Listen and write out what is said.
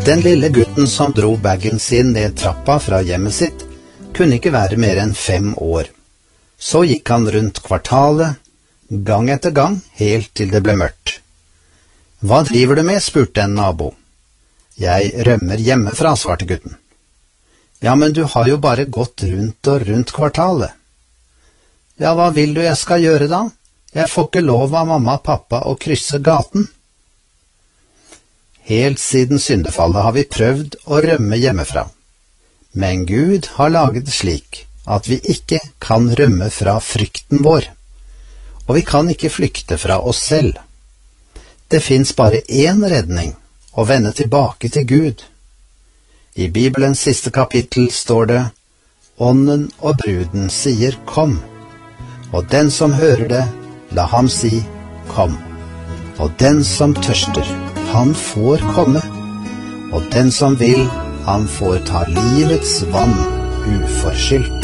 Den lille gutten som dro bagen sin ned trappa fra hjemmet sitt, kunne ikke være mer enn 5 år. Så gikk han rundt kvartalet, gang etter gang, helt til det ble mørkt. «Hva driver du med?» spurte en nabo. «Jeg rømmer hjemmefra», svarte gutten. «Ja, men du har jo bare gått rundt og rundt kvartalet.» «Ja, hva vil du jeg skal gjøre da? Jeg får ikke lov av mamma og pappa å krysse gaten.» Helt siden syndefallet har vi prøvd å rømme hjemmefra. Men Gud har laget det slik at vi ikke kan rømme fra frykten vår, og vi kan ikke flykte fra oss selv. Det finnes bare én redning, å vende tilbake til Gud. I Bibelens siste kapittel står det: «Ånden og bruden sier, kom, og den som hører det, la ham si, kom. Og den som tørster, han får komme, og den som vil, han får ta livets vann uforskyldt.»